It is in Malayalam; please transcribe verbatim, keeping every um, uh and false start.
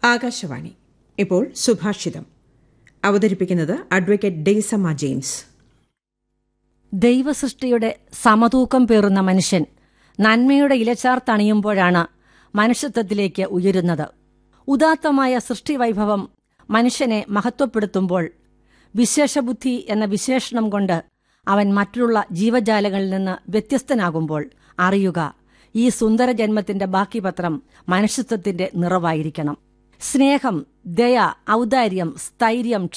ആകാശവാണി. ഇപ്പോൾ സുഭാഷിതം അവതരിപ്പിക്കുന്നത് അഡ്വക്കേറ്റ് ഡെയ്സമ്മ ജെയിംസ്. ദൈവസൃഷ്ടിയുടെ സമതൂക്കം പേറുന്ന മനുഷ്യൻ നന്മയുടെ ഇലച്ചാർ തണിയുമ്പോഴാണ് മനുഷ്യത്വത്തിലേക്ക് ഉയരുന്നത്. ഉദാത്തമായ സൃഷ്ടിവൈഭവം മനുഷ്യനെ മഹത്വപ്പെടുത്തുമ്പോൾ വിശേഷബുദ്ധി എന്ന വിശേഷണം കൊണ്ട് അവൻ മറ്റുള്ള ജീവജാലങ്ങളിൽ നിന്ന് വ്യത്യസ്തനാകുമ്പോൾ അറിയുക, ഈ സുന്ദര ജന്മത്തിന്റെ ബാക്കി പത്രം മനുഷ്യത്വത്തിന്റെ നിറവായിരിക്കണം. സ്നേഹം, ദയ, ഔദാര്യം, സ്ഥൈര്യം,